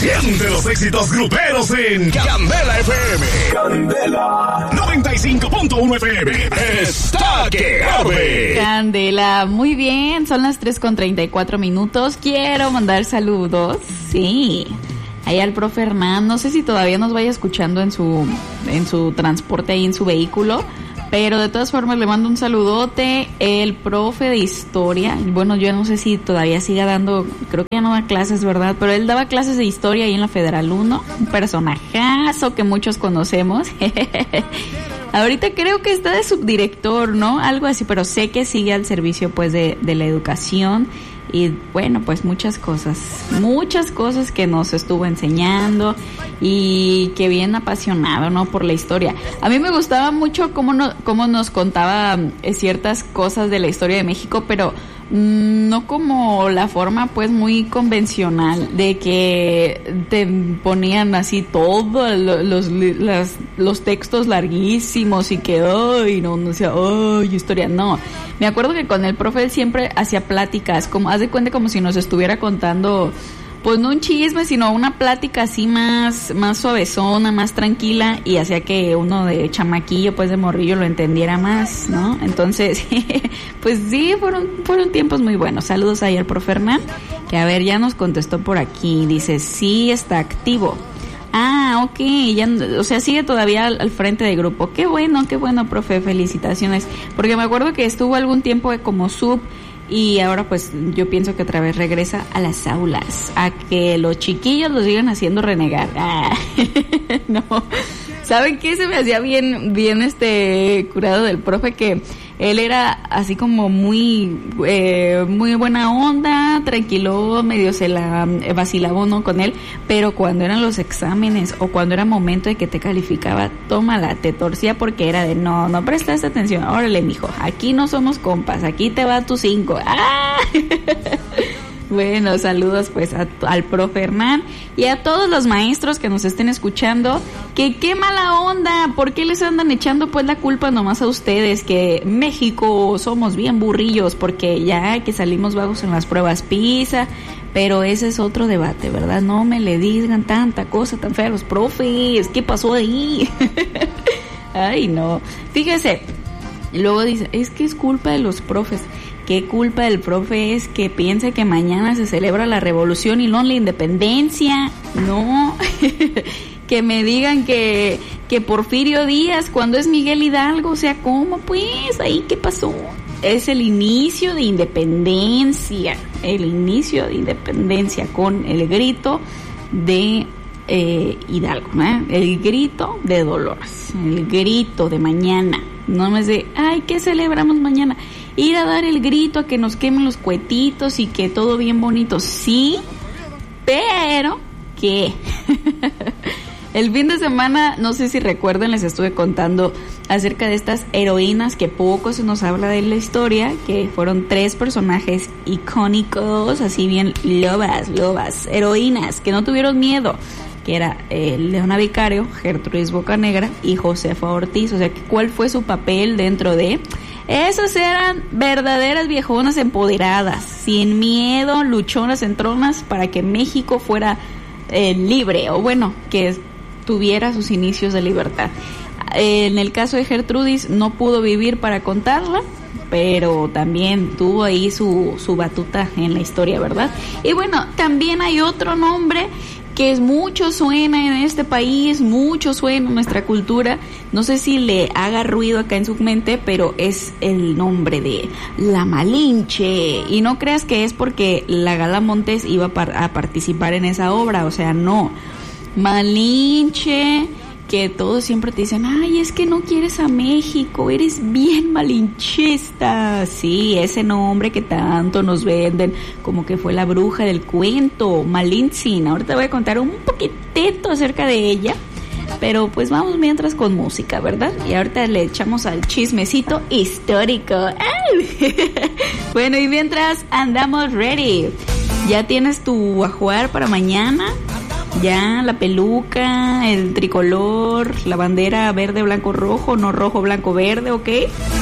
Siente los éxitos gruperos en Candela FM. Candela 95.1 FM. Está que arde. Candela, muy bien. Son las 3:34. Quiero mandar saludos. Sí. Ahí al profe Hernán. No sé si todavía nos vaya escuchando en su transporte ahí en su vehículo. Pero de todas formas le mando un saludote. El profe de historia, bueno, yo no sé si todavía siga dando, creo que ya no da clases, ¿verdad? Pero él daba clases de historia ahí en la Federal 1, un personajazo que muchos conocemos. Ahorita creo que está de subdirector, ¿no? Algo así, pero sé que sigue al servicio pues de la educación. Y bueno, pues muchas cosas que nos estuvo enseñando y que bien apasionado, ¿no? Por la historia. A mí me gustaba mucho cómo nos contaba ciertas cosas de la historia de México, pero no como la forma pues muy convencional de que te ponían así todos los textos larguísimos y que ay no decía ay historia, no. Me acuerdo que con el profe él siempre hacía pláticas, como haz de cuenta como si nos estuviera contando pues no un chisme, sino una plática así más suavezona, más tranquila, y hacía que uno de chamaquillo, pues de morrillo, lo entendiera más, ¿no? Entonces, pues sí, fueron tiempos muy buenos. Saludos ahí al profe Hernán, que a ver, ya nos contestó por aquí, dice, sí está activo. Ah, ok, ya, o sea, sigue todavía al frente del grupo. Qué bueno, profe, felicitaciones. Porque me acuerdo que estuvo algún tiempo como sub, y ahora pues yo pienso que otra vez regresa a las aulas, a que los chiquillos los sigan haciendo renegar. No, ¿saben qué? Se me hacía bien curado del profe, que él era así como muy buena onda, tranquilo, medio se la vacilaba uno con él, pero cuando eran los exámenes o cuando era momento de que te calificaba, tómala, te torcía porque era de no prestaste atención, órale mijo, aquí no somos compas, aquí te va tu 5. ¡Ah! Bueno, saludos pues al profe Hernán y a todos los maestros que nos estén escuchando, que qué mala onda, ¿por qué les andan echando pues la culpa nomás a ustedes? Que México somos bien burrillos porque ya que salimos vagos en las pruebas PISA, pero ese es otro debate, ¿verdad? No me le digan tanta cosa tan fea a los profes, ¿qué pasó ahí? Ay no, fíjese, luego dice, es que es culpa de los profes. ¿Qué culpa del profe es que piense que mañana se celebra la revolución y no la independencia? No, que me digan que Porfirio Díaz cuando es Miguel Hidalgo, o sea, ¿cómo pues? ¿Ahí qué pasó? Es el inicio de independencia con el grito de Hidalgo, ¿eh? El grito de Dolores, el grito de mañana, no me sé, ay, ¿qué celebramos mañana? Ir a dar el grito, a que nos quemen los cuetitos y que todo bien bonito, sí, pero ¿qué? El fin de semana, no sé si recuerdan, les estuve contando acerca de estas heroínas que poco se nos habla de la historia, que fueron 3 personajes icónicos, así bien lobas, heroínas, que no tuvieron miedo, que era Leona Vicario, Gertrudis Bocanegra y Josefa Ortiz. O sea, ¿cuál fue su papel dentro de...? Esas eran verdaderas viejonas empoderadas, sin miedo, luchonas, entronas, para que México fuera libre, o bueno, que tuviera sus inicios de libertad. En el caso de Gertrudis no pudo vivir para contarla, pero también tuvo ahí su batuta en la historia, ¿verdad? Y bueno, también hay otro nombre que mucho suena en este país, mucho suena en nuestra cultura, no sé si le haga ruido acá en su mente, pero es el nombre de La Malinche, y no creas que es porque la Gala Montes iba a participar en esa obra, o sea, no, Malinche, que todos siempre te dicen, ay, es que no quieres a México, eres bien malinchista. Sí, ese nombre que tanto nos venden, como que fue la bruja del cuento, Malintzin. Ahorita voy a contar un poquitito acerca de ella, pero pues vamos mientras con música, ¿verdad? Y ahorita le echamos al chismecito histórico. Bueno, y mientras andamos ready, ¿ya tienes tu ajuar para mañana? Ya, la peluca, el tricolor, la bandera verde, blanco, rojo, no rojo, blanco, verde, ¿ok?